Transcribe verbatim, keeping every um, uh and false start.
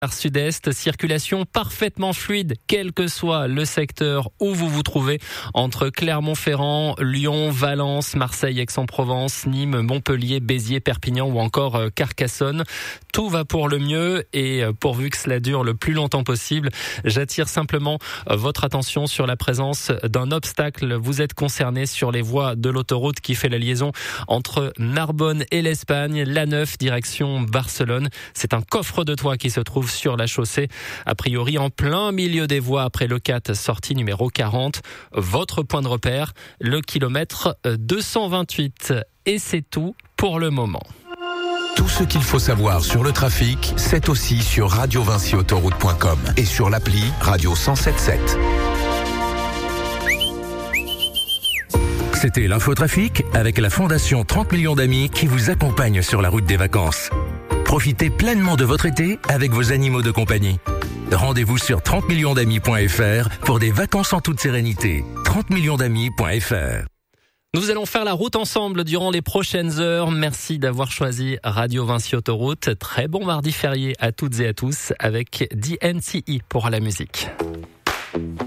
Sud-Est, circulation parfaitement fluide, quel que soit le secteur où vous vous trouvez, entre Clermont-Ferrand, Lyon, Valence, Marseille, Aix-en-Provence, Nîmes, Montpellier, Béziers, Perpignan ou encore Carcassonne. Tout va pour le mieux et pourvu que cela dure le plus longtemps possible, j'attire simplement votre attention sur la présence d'un obstacle. Vous êtes concerné sur les voies de l'autoroute qui fait la liaison entre Narbonne et l'Espagne, l'A neuf direction Barcelone. C'est un coffre de toit qui se trouve sur la chaussée, a priori en plein milieu des voies après le quatre, sortie numéro quarante. Votre point de repère, le kilomètre deux cent vingt-huit. Et c'est tout pour le moment. Tout ce qu'il faut savoir sur le trafic, c'est aussi sur radio vinci autoroute point com et sur l'appli Radio cent sept sept. C'était l'infotrafic avec la Fondation trente millions d'amis qui vous accompagne sur la route des vacances. Profitez pleinement de votre été avec vos animaux de compagnie. Rendez-vous sur trente millions d'amis point f r pour des vacances en toute sérénité. trente millions d'amis point f r. Nous allons faire la route ensemble durant les prochaines heures. Merci d'avoir choisi Radio Vinci Autoroute. Très bon mardi férié à toutes et à tous avec D N C E pour la musique.